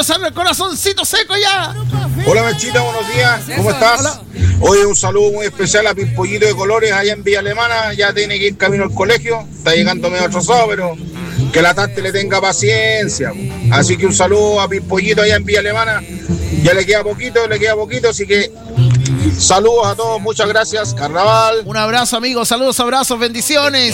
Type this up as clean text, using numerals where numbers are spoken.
pasando el corazoncito seco ya. Hola, Mechita, buenos días. ¿Cómo estás? Hola. Hoy un saludo muy especial a Pimpollito de Colores allá en Villa Alemana. Ya tiene que ir camino al colegio. Está llegando medio atrasado, pero que la Tati le tenga paciencia. Así que un saludo a Pimpollito allá en Villa Alemana. Ya le queda poquito, así que saludos a todos, muchas gracias. Carnaval. Un abrazo, amigos, saludos, abrazos, bendiciones.